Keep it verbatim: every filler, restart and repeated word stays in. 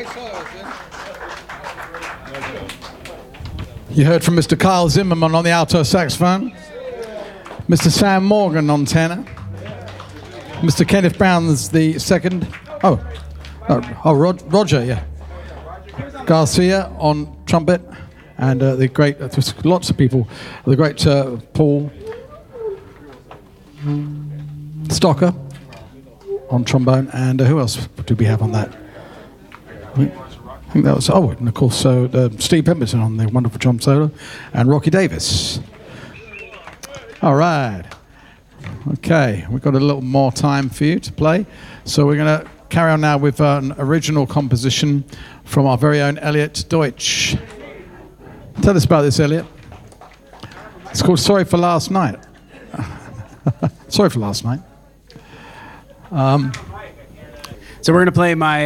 You heard from Mister Kyle Zimmerman on the alto saxophone, Mister Sam Morgan on tenor, Mister Kenneth Brown's the second. Oh, oh, oh Rod, Roger, yeah. Garcia on trumpet, and uh, the great, uh, lots of people, the great uh, Paul Stocker on trombone, and uh, who else did we have on that? I think that was, oh, and of course, uh, uh, Steve Pemberton on the wonderful drum solo, and Rocky Davis. All right. Okay, we've got a little more time for you to play. So we're going to carry on now with uh, an original composition from our very own Elliot Deutsch. Tell us about this, Elliot. It's called Sorry for Last Night. Sorry for last night. Um, so we're going to play my